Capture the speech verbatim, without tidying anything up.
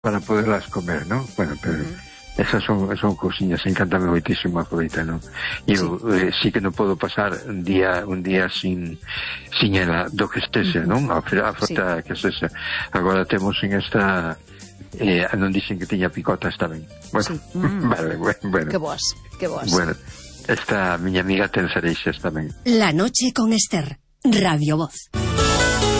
para poderlas comer, ¿no? Bueno, pero uh-huh. esas son, son cousiñas, encántame moitísimo a fruta, ¿no? E eu sí. Eh, sí que non podo pasar un día un día sin sin ela, do que estese, uh-huh. non? A, a fruta sí. que estese. Agora temos en esta eh, non dixen que tiña picotas tamén. Bueno, sí. mm. vale, bueno, bueno. Que boas, que boas. Bueno, esta miña amiga ten cereixas tamén. La noche con Esther, Radio Voz.